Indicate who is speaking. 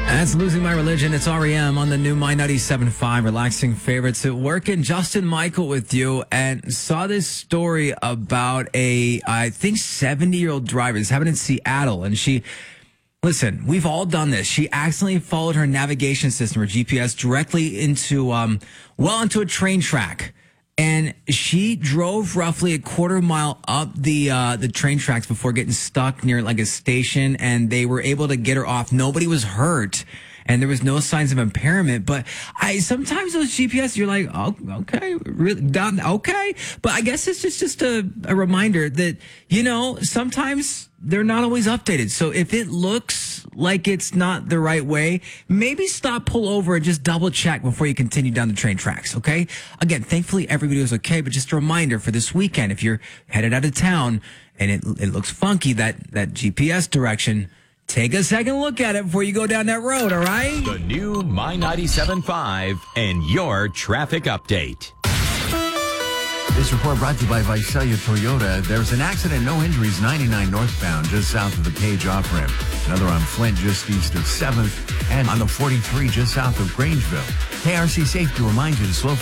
Speaker 1: That's Losing My Religion. It's REM on the new My 97.5 relaxing favorites at work. And Justin Michael with you, and saw this story about I think 70-year-old driver. This happened in Seattle, and listen, we've all done this. She accidentally followed her navigation system, her GPS, directly into a train track. And she drove roughly a quarter mile up the train tracks before getting stuck near like a station, and they were able to get her off. Nobody was hurt, and there was no signs of impairment. But sometimes those GPS, you're like, oh, okay, really done, okay. But I guess it's just a reminder that, sometimes they're not always updated. So if it looks like it's not the right way, maybe stop, pull over, and just double check before you continue down the train tracks, okay? Again, thankfully everybody was okay, but just a reminder for this weekend, if you're headed out of town and it looks funky, that GPS direction, take a second look at it before you go down that road, all right?
Speaker 2: The new My 97.5 and your traffic update.
Speaker 3: This report brought to you by Visalia Toyota. There's an accident, no injuries, 99 northbound, just south of the Page off-ramp. Another on Flint, just east of 7th, and on the 43, just south of Grangeville. KRC Safety reminds you to slow